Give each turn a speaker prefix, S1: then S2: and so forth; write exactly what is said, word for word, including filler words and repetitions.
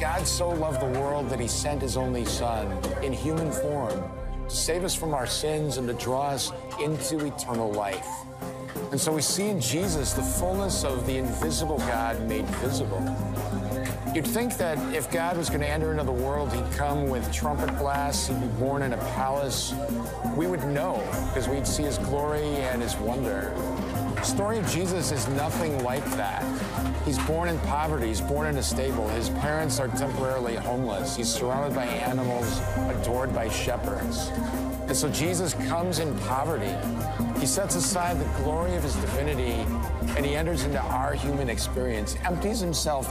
S1: God so loved the world that he sent his only son in human form to save us from our sins and to draw us into eternal life. And so we see in Jesus the fullness of the invisible God made visible. You'd think that if God was going to enter into the world, he'd come with trumpet blasts, he'd be born in a palace. We would know, because we'd see his glory and his wonder. The story of Jesus is nothing like that. He's born in poverty, he's born in a stable. His parents are temporarily homeless. He's surrounded by animals, adored by shepherds. And so Jesus comes in poverty. He sets aside the glory of his divinity, and he enters into our human experience, empties himself